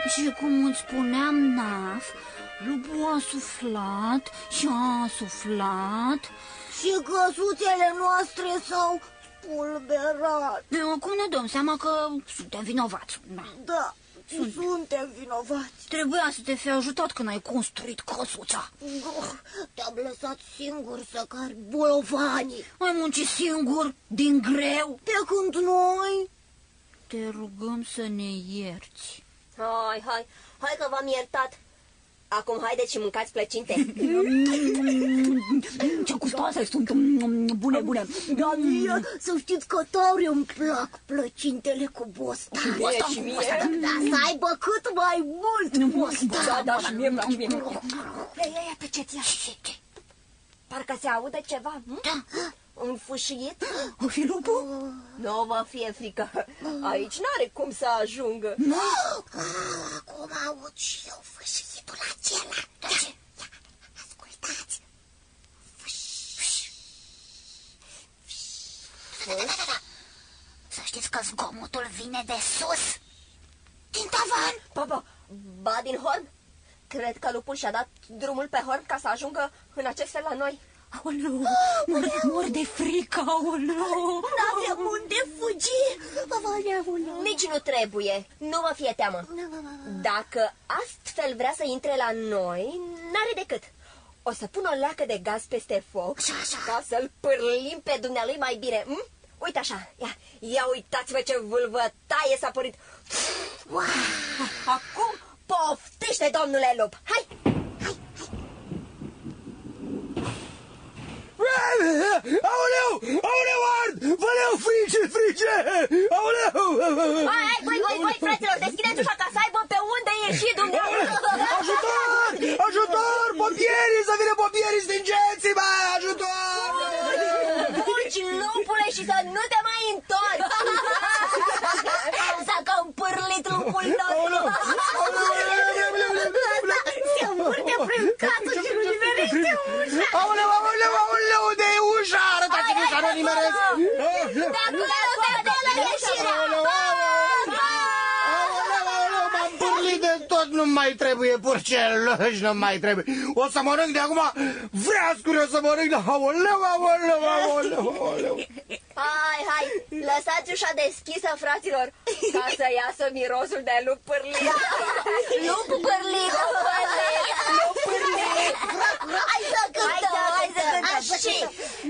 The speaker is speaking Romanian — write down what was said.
Și cum îți spuneam, Naf, lupul a suflat și a suflat. Și căsuțele noastre s-au spulberat. Acum ne dăm seama că suntem vinovați. Da, suntem vinovați. Trebuia să te fi ajutat când ai construit căsuța. Te-am lăsat singur să cari bolovanii. Ai muncit singur, din greu. Pe când noi... Te rugăm să ne ierți. Hai că v-am iertat. Acum haideți și mâncați plăcinte. Ce gustoase sunt, bune. Da, mie, să știți că tare îmi plac plăcintele cu bostan. Și mie. Da, să aibă cât mai mult bostan. Da, și mie, și mie. Ia, tăceți, ia. Parcă se aude ceva. Da. Un fâșiet? O fi lupul? Nu vă fie frică. Aici n-are cum să ajungă. Acum aud și eu fâșietul acela. Ascultați. Să știți că zgomotul vine de sus. Din tavan. Ba din horn? Cred că lupul și-a dat drumul pe horn ca să ajungă în acest fel la noi. Aoleu, mor de frică, aoleu. N-avem unde fugi. Nici nu trebuie, nu vă fie teamă. Dacă astfel vrea să intre la noi, n-are decât. O să pun o leacă de gaz peste foc ca să-l pârlim pe dumnealui mai bine. Uite așa, ia uitați-vă ce vâlvătaie s-a părit. Acum poftește, domnule lup. Hai! Aoleu, ard! Văleu, frice! Aoleu! Voi, fraților, deschideți ușa ca să aibă pe unde ieși dumneavoastră! Ajutor! Pompierii! Să vină pompierii, stingeți-mă! Ajutor! Fugi, lupule, și să nu te mai întorci! S-a cam pârlit lupul nostru! Se învârte prin casă și nu nimerește ușa. Aoleu, unde e ușa? Arătați-mi ușa, nu nimeresc! De acolo ieșirea! M-am pârlit de tot, nu mai trebuie purceluși, nu mai trebuie. O să mănânc de acum vreascuri, o să mănânc de... Aoleu! Hai, lăsați ușa deschisă, fraților, ca să iasă mirosul de lup pârlit. Lup pârlit! Lup pârlit! Hai să cântăm!